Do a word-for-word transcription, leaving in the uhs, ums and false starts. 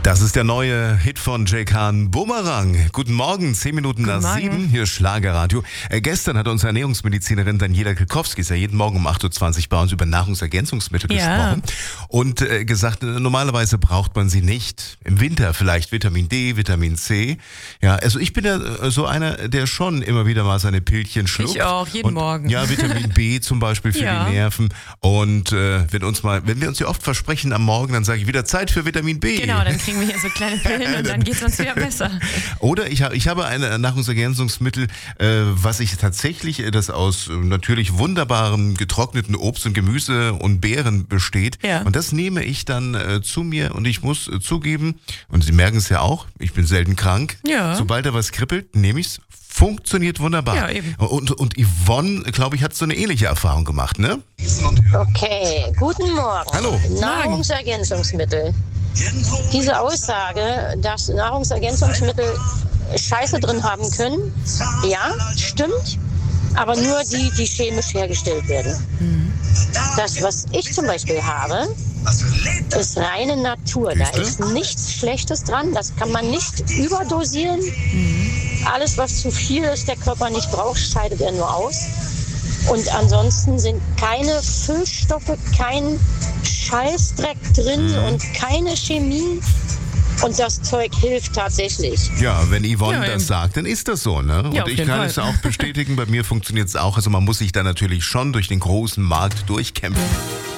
Das ist der neue Hit von Jay Khan, Bumerang. Guten Morgen, zehn Minuten Guten nach Morgen. sieben, hier ist Schlagerradio. Äh, gestern hat unsere Ernährungsmedizinerin Daniela Kilkowski, ist ja jeden Morgen um acht Uhr zwanzig bei uns, über Nahrungsergänzungsmittel Ja. gesprochen. Und äh, gesagt, äh, normalerweise braucht man sie nicht. Im Winter vielleicht Vitamin D, Vitamin C. Ja, also ich bin ja äh, so einer, der schon immer wieder mal seine Pillchen schluckt. Ich auch, jeden Und, Morgen. Ja, Vitamin B zum Beispiel für Ja. die Nerven. Und äh, wenn uns mal, wenn wir uns ja oft versprechen am Morgen, dann sage ich wieder Zeit für Vitamin B. Genau, dann kriegen wir hier so kleine Pillen und dann geht's uns wieder besser. Oder ich habe ich habe ein Nahrungsergänzungsmittel, äh, was ich tatsächlich, äh, das aus äh, natürlich wunderbarem getrockneten Obst und Gemüse und Beeren besteht. Ja. Und das nehme ich dann äh, zu mir und ich muss äh, zugeben, und Sie merken es ja auch, ich bin selten krank. Ja. Sobald da was kribbelt, nehme ich's. Funktioniert wunderbar. Ja, eben. Und, und Yvonne, glaube ich, hat so eine ähnliche Erfahrung gemacht, ne? Okay, guten Morgen. Hallo. Nahrungsergänzungsmittel. Diese Aussage, dass Nahrungsergänzungsmittel Scheiße drin haben können, ja, stimmt, aber nur die, die chemisch hergestellt werden. Das, was ich zum Beispiel habe, ist reine Natur. Da ist nichts Schlechtes dran. Das kann man nicht überdosieren. Alles, was zu viel ist, der Körper nicht braucht, scheidet er nur aus. Und ansonsten sind keine Füllstoffe, kein Scheißdreck drin und keine Chemie. Und das Zeug hilft tatsächlich. Ja, wenn Yvonne Ja, eben. das sagt, dann ist das so, ne? Und Ja, auf ich jeden kann Fall. es auch bestätigen, bei mir funktioniert es auch. Also man muss sich da natürlich schon durch den großen Markt durchkämpfen.